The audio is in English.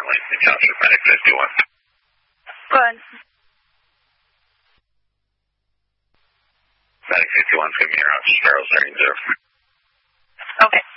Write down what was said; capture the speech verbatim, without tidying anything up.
Lansing Township, Medic fifty-one. Go ahead. Medic fifty-one, give me your officer, Sparrow, starting zero. Okay.